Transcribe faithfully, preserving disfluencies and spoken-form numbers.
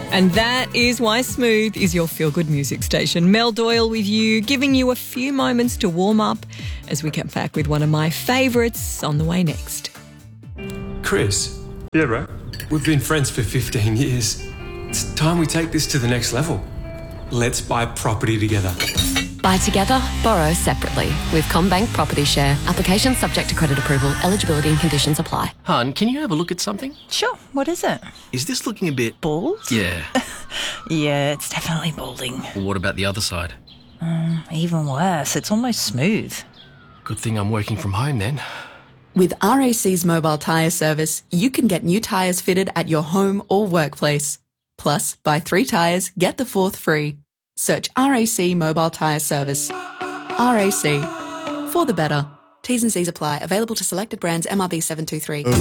And that is why Smooth is your feel-good music station. Mel Doyle with you, giving you a few moments to warm up as we get back with one of my favourites on the way next. Chris. Yeah, bro. We've been friends for fifteen years. It's time we take this to the next level. Let's buy property together. Buy together, borrow separately. With CommBank Property Share. Application subject to credit approval. Eligibility and conditions apply. Hun, can you have a look at something? Sure, what is it? Is this looking a bit... Bald? Yeah. Yeah, it's definitely balding. Well, what about the other side? Um, even worse, it's almost smooth. Good thing I'm working from home then. With R A C's mobile tyre service, you can get new tyres fitted at your home or workplace. Plus, buy three tyres, get the fourth free. Search R A C Mobile Tyre Service. R A C. For the better. T's and C's apply. Available to selected brands. M R B seven two three.